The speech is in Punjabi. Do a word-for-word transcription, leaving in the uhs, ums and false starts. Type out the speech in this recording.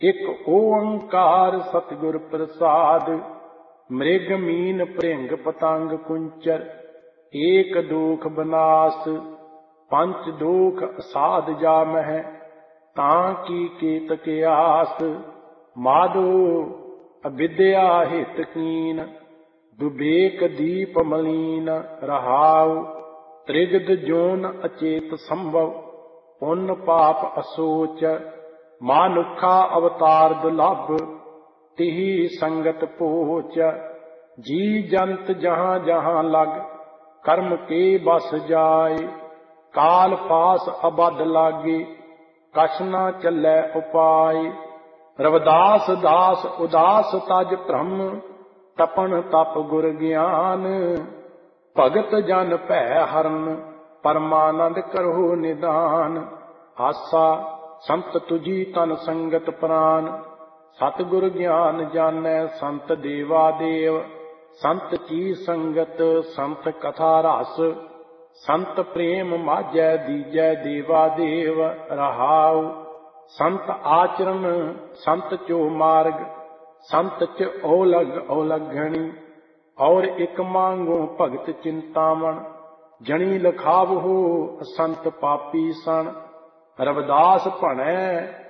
ਇੱਕ ਓੰਕਾਰ ਸਤਿਗੁਰ ਪ੍ਰਸਾਦ। ਮ੍ਰਿਗ ਮੀਨ ਭ੍ਰਿੰਗ ਪਤੰਗ ਕੁੰਚਰ, ਏਕ ਦੁਖ ਬਨਾਸ। ਪੰਚ ਦੁਖ ਅਸਾਧ ਜਾਮਹਿ, ਤਾਂ ਕੀ ਕੇਤਕ ਆਸ। ਮਾਧੋ ਅਵਿਦਿਆ ਹਿਤ ਕੀਨ, ਦੁਬੇਕ ਦੀਪ ਮਲੀਨ। ਰਹਾਉ ਤ੍ਰਿਗਦ ਜੋਨ ਅਚੇਤ ਸੰਭਵ, ਪੁੰਨ ਪਾਪ ਅਸੋਚ। ਮਾਨੁਖਾ ਅਵਤਾਰ ਦੁਲਭ, ਤਿਹੀ ਸੰਗਤ ਪੋਚ। ਜੀ ਜੰਤ ਜਹਾਂ ਜਹਾਂ ਲਗ, ਕਰਮ ਕੇ ਬਸ ਜਾਏ। ਕਾਲ ਪਾਸ ਅਬਦ ਲਾਗੇ, ਕਛ ਨਾ ਚੱਲੈ ਉਪਾਏ। ਰਵਿਦਾਸ ਦਾਸ ਉਦਾਸ ਤਜ ਭ੍ਰਮ, ਤਪਨ ਤਪ ਗੁਰ ਗਿਆਨ। ਭਗਤ ਜਨ ਭੈ ਹਰਨ, ਪਰਮਾਨੰਦ ਕਰਹੁ ਨਿਦਾਨ। ਆਸਾ ਸੰਤ ਤੁਜੀ ਤਨ ਸੰਗਤ ਪ੍ਰਾਨ, ਸਤਿਗੁਰ ਗਿਆਨ ਜਾਣੈ ਸੰਤ ਦੇਵਾ ਦੇਵ। ਸੰਤ ਕੀ ਸੰਗਤ ਸੰਤ ਕਥਾ ਰਸ, ਸੰਤ ਪ੍ਰੇਮ ਮਾਝੈ ਦੀਜੈ ਦੇਵਾ ਦੇਵ। ਰਹਾਉ ਸੰਤ ਆਚਰਨ ਸੰਤ ਚੋ ਮਾਰਗ, ਸੰਤ ਚ ਔਲਗ ਔਲਗਣੀ। ਔਰ ਇਕ ਮੰਗੋ ਭਗਤ ਚਿੰਤਾਮਣ, ਜਣੀ ਲਖਾਵਹੁ ਸੰਤ ਪਾਪੀ ਸਣ। ਰਵਿਦਾਸ ਭਣੈ